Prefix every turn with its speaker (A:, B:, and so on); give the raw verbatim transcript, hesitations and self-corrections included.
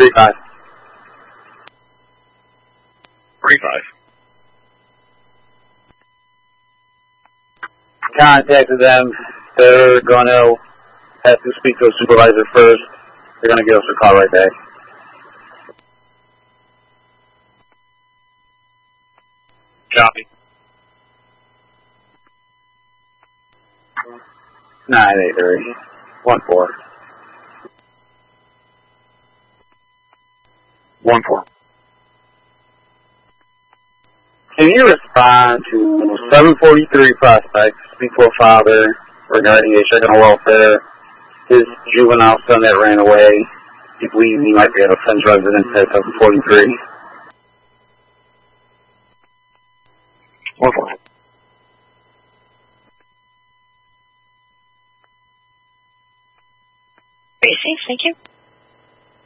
A: Three five.
B: Three five.
A: Contacted them. They're going to have to speak to a supervisor first. They're going to give us a call right back.
B: Copy.
A: Nine eight three one four.
B: One four.
A: Can you respond to seven forty-three Prospect, speak to a father regarding a chicken welfare, his juvenile son that ran away? He believes he might be at a friend's residence at seven forty-three.
B: One four.
C: Great, thank you.